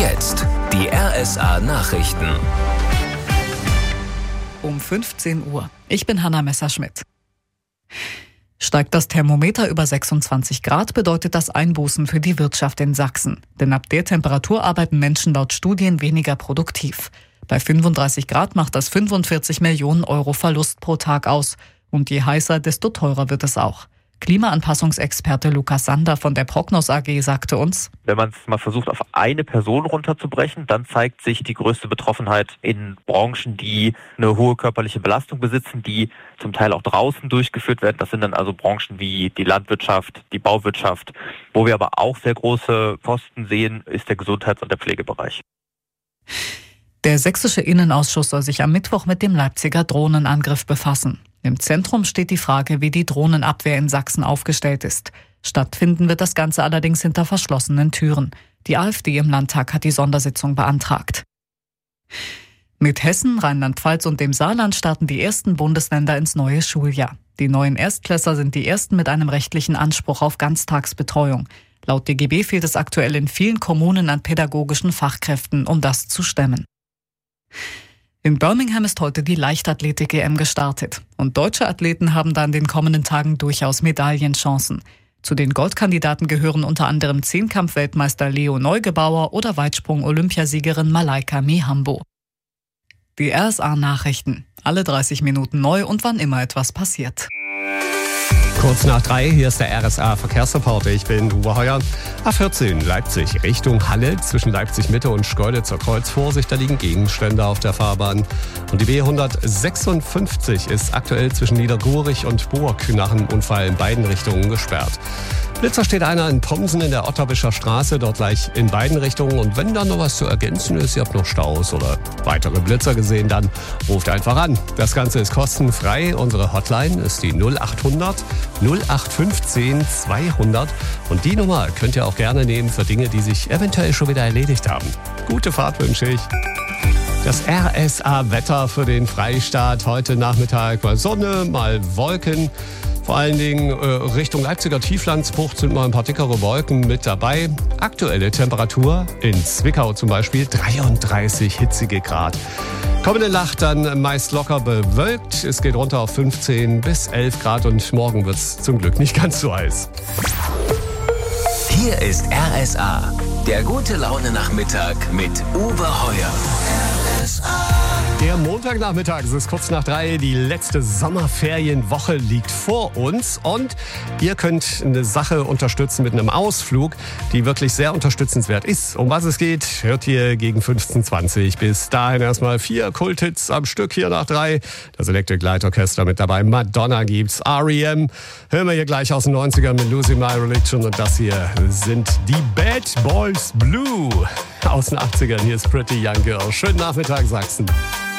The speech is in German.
Jetzt die RSA Nachrichten. Um 15 Uhr. Ich bin Hanna Messerschmidt. Steigt das Thermometer über 26 Grad, bedeutet das Einbußen für die Wirtschaft in Sachsen. Denn ab der Temperatur arbeiten Menschen laut Studien weniger produktiv. Bei 35 Grad macht das 45 Millionen Euro Verlust pro Tag aus. Und je heißer, desto teurer wird es auch. Klimaanpassungsexperte Lukas Sander von der Prognos AG sagte uns: Wenn man es mal versucht, auf eine Person runterzubrechen, dann zeigt sich die größte Betroffenheit in Branchen, die eine hohe körperliche Belastung besitzen, die zum Teil auch draußen durchgeführt werden. Das sind dann also Branchen wie die Landwirtschaft, die Bauwirtschaft. Wo wir aber auch sehr große Kosten sehen, ist der Gesundheits- und der Pflegebereich. Der sächsische Innenausschuss soll sich am Mittwoch mit dem Leipziger Drohnenangriff befassen. Im Zentrum steht die Frage, wie die Drohnenabwehr in Sachsen aufgestellt ist. Stattfinden wird das Ganze allerdings hinter verschlossenen Türen. Die AfD im Landtag hat die Sondersitzung beantragt. Mit Hessen, Rheinland-Pfalz und dem Saarland starten die ersten Bundesländer ins neue Schuljahr. Die neuen Erstklässler sind die ersten mit einem rechtlichen Anspruch auf Ganztagsbetreuung. Laut DGB fehlt es aktuell in vielen Kommunen an pädagogischen Fachkräften, um das zu stemmen. In Birmingham ist heute die Leichtathletik-EM gestartet. Und deutsche Athleten haben dann in den kommenden Tagen durchaus Medaillenchancen. Zu den Goldkandidaten gehören unter anderem Zehnkampf-Weltmeister Leo Neugebauer oder Weitsprung-Olympiasiegerin Malaika Mihambo. Die RSA-Nachrichten. Alle 30 Minuten neu und wann immer etwas passiert. Kurz nach 3, hier ist der RSA-Verkehrsreporter. Ich bin Uwe Heuer. A14 Leipzig Richtung Halle zwischen Leipzig-Mitte und Schkeuditzer Kreuz. Vorsicht, da liegen Gegenstände auf der Fahrbahn. Und die B156 ist aktuell zwischen Niedergurich und Burg nach einem Unfall in beiden Richtungen gesperrt. Blitzer steht einer in Pomsen in der Otterbischer Straße, dort gleich in beiden Richtungen. Und wenn da noch was zu ergänzen ist, ihr habt noch Staus oder weitere Blitzer gesehen, dann ruft einfach an. Das Ganze ist kostenfrei. Unsere Hotline ist die 0800 0815 200. Und die Nummer könnt ihr auch gerne nehmen für Dinge, die sich eventuell schon wieder erledigt haben. Gute Fahrt wünsche ich. Das RSA-Wetter für den Freistaat. Heute Nachmittag mal Sonne, mal Wolken. Vor allen Dingen Richtung Leipziger Tieflandsbucht sind mal ein paar dickere Wolken mit dabei. Aktuelle Temperatur in Zwickau zum Beispiel 33 hitzige Grad. Kommende Nacht dann meist locker bewölkt. Es geht runter auf 15 bis 11 Grad und morgen wird es zum Glück nicht ganz so heiß. Hier ist RSA, der gute Laune-Nachmittag mit Uwe Heuer. Der Montagnachmittag, es ist kurz nach 3, die letzte Sommerferienwoche liegt vor uns und ihr könnt eine Sache unterstützen mit einem Ausflug, die wirklich sehr unterstützenswert ist. Um was es geht, hört ihr gegen 15:20. Bis dahin erstmal 4 Kulthits am Stück hier nach 3. Das Electric Light Orchestra mit dabei, Madonna gibt's, R.E.M. Hören wir hier gleich aus den 90ern mit Losing My Religion und das hier sind die Bad Boys Blue aus den 80ern. Hier ist Pretty Young Girl. Schönen Nachmittag, Sachsen.